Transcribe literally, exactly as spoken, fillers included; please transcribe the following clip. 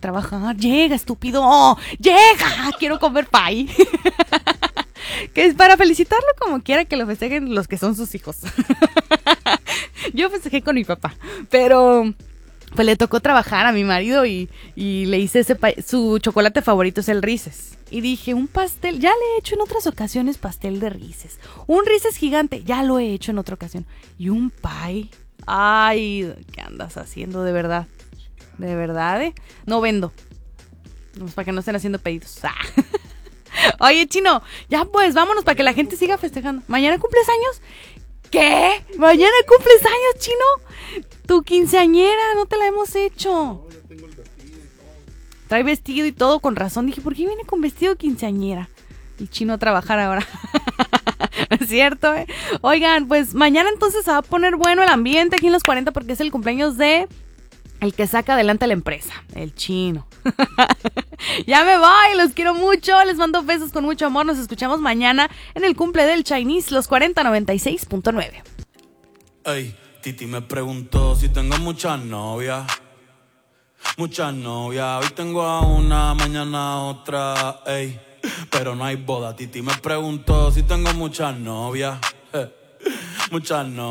trabajar. Llega, estúpido. Oh, llega, quiero comer pie. Que es para felicitarlo como quiera que lo festejen los que son sus hijos. Yo festejé con mi papá, pero pues le tocó trabajar a mi marido y, y le hice ese pa- su chocolate favorito es el Reese's. Y dije, un pastel, ya le he hecho en otras ocasiones pastel de Reese's. Un Reese's gigante, ya lo he hecho en otra ocasión. Y un pie, ay, ¿qué andas haciendo de verdad? De verdad, ¿eh? No vendo. Pues para que no estén haciendo pedidos. Ah. Oye, Chino, ya pues, vámonos para que la gente siga festejando. ¿Mañana cumples años? ¿Qué? ¿Mañana cumples años, Chino? Tu quinceañera, no te la hemos hecho. No, ya tengo el vestido y todo. Trae vestido y todo, con razón. Dije, ¿por qué viene con vestido de quinceañera? Y Chino a trabajar ahora. Es cierto, ¿eh? Oigan, pues mañana entonces se va a poner bueno el ambiente aquí en Los cuarenta porque es el cumpleaños de el que saca adelante a la empresa, el Chino. Ya me voy, los quiero mucho, les mando besos con mucho amor. Nos escuchamos mañana en el cumple del Chinese, Los cuarenta noventa y seis punto nueve. Ey, Titi me preguntó si tengo muchas novias. Muchas novias, hoy tengo a una, mañana a otra, ey. Pero no hay boda, Titi me preguntó si tengo muchas novias. Muchas novias.